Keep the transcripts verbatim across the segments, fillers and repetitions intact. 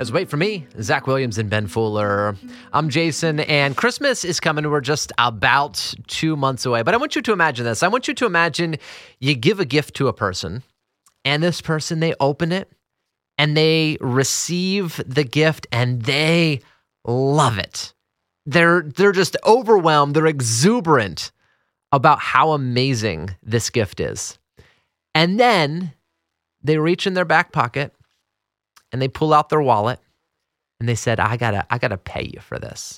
As wait for me, Zach Williams and Ben Fuller. I'm Jason, and Christmas is coming. We're just about two months away. But I want you to imagine this. I want you to imagine you give a gift to a person, and this person, they open it, and they receive the gift, and they love it. They're, they're just overwhelmed. They're exuberant about how amazing this gift is. And then they reach in their back pocket, and they pull out their wallet, and they said, I gotta, I gotta pay you for this.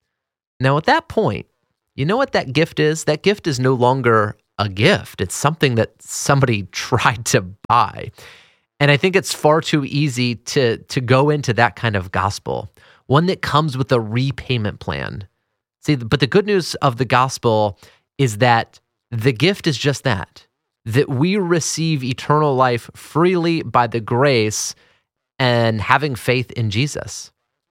Now, at that point, you know what that gift is? That gift is no longer a gift. It's something that somebody tried to buy. And I think it's far too easy to, to go into that kind of gospel, one that comes with a repayment plan. See, but the good news of the gospel is that the gift is just that, that we receive eternal life freely by the grace and having faith in Jesus,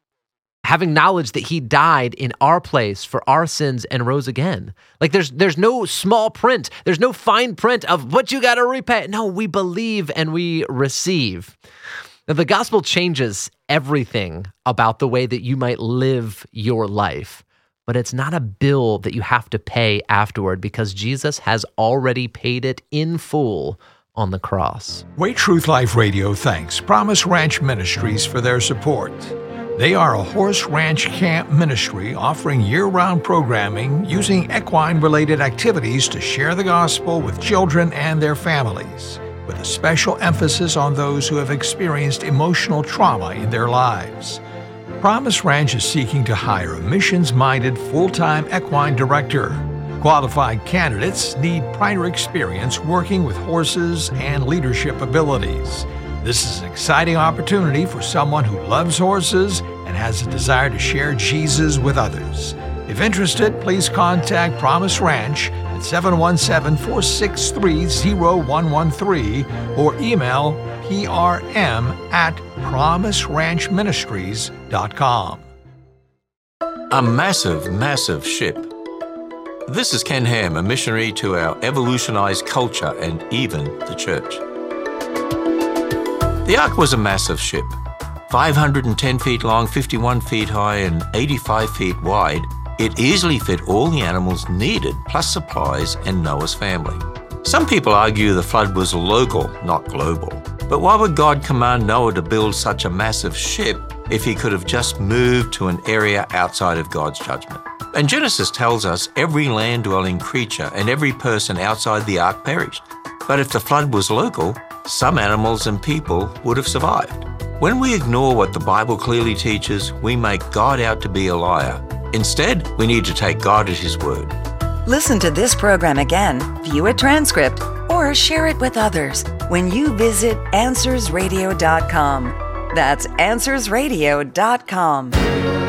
having knowledge that he died in our place for our sins and rose again. Like there's there's no small print, there's no fine print of what you got to repay. No, we believe and we receive. Now, the gospel changes everything about the way that you might live your life, but it's not a bill that you have to pay afterward because Jesus has already paid it in full on the cross. Way Truth Life Radio thanks Promise Ranch Ministries for their support. They are a horse ranch camp ministry offering year-round programming using equine-related activities to share the gospel with children and their families, with a special emphasis on those who have experienced emotional trauma in their lives. Promise Ranch is seeking to hire a missions-minded full-time equine director. Qualified candidates need prior experience working with horses and leadership abilities. This is an exciting opportunity for someone who loves horses and has a desire to share Jesus with others. If interested, please contact Promise Ranch at seven one seven, four six three, zero one one three or email P R M at promise ranch ministries dot com. A massive, massive ship. This is Ken Ham, a missionary to our evolutionized culture and even the church. The Ark was a massive ship, five hundred ten feet long, fifty-one feet high, and eighty-five feet wide. It easily fit all the animals needed, plus supplies and Noah's family. Some people argue the flood was local, not global. But why would God command Noah to build such a massive ship if he could have just moved to an area outside of God's judgment? And Genesis tells us every land-dwelling creature and every person outside the ark perished. But if the flood was local, some animals and people would have survived. When we ignore what the Bible clearly teaches, we make God out to be a liar. Instead, we need to take God at His word. Listen to this program again, view a transcript, or share it with others when you visit answers radio dot com. That's answers radio dot com.